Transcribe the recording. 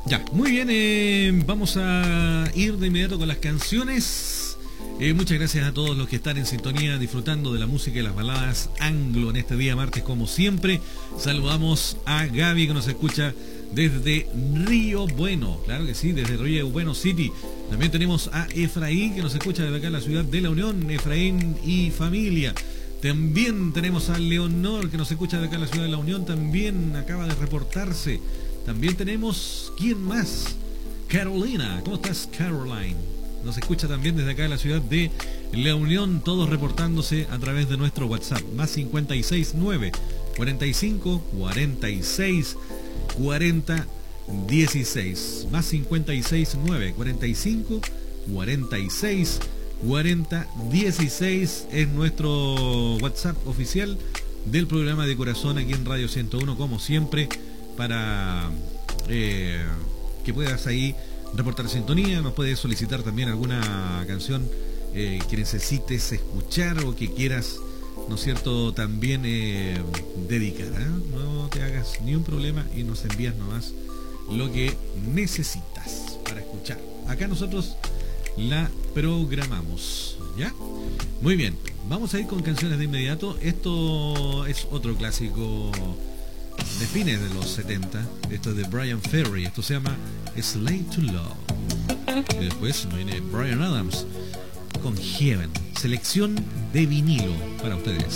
Ya, muy bien, vamos a ir de inmediato con las canciones. Muchas gracias a todos los que están en sintonía disfrutando de la música y las baladas anglo en este día martes como siempre. Saludamos a Gaby que nos escucha desde Río Bueno, claro que sí, desde Río Bueno City. También tenemos a Efraín que nos escucha desde acá en la ciudad de La Unión, Efraín y familia. También tenemos a Leonor que nos escucha desde acá en la ciudad de La Unión, también acaba de reportarse. También tenemos, ¿quién más? Carolina, ¿cómo estás, Caroline? Nos escucha también desde acá en la ciudad de La Unión, todos reportándose a través de nuestro WhatsApp, más 569 45 46 40 16, más 569 45 46 40 16 es nuestro WhatsApp oficial del programa de Corazón aquí en Radio 101, como siempre, para que puedas ahí reportar sintonía. Nos puedes solicitar también alguna canción que necesites escuchar o que quieras, ¿no es cierto?, también dedicar, ¿eh? No te hagas ni un problema y nos envías nomás lo que necesitas para escuchar. Acá nosotros la programamos, ¿ya? Muy bien, vamos a ir con canciones de inmediato. Esto es otro clásico de fines de los 70. Esto es de Brian Ferry. Esto se llama Slave to Love. Y después viene Bryan Adams con Heaven. Selección de vinilo para ustedes.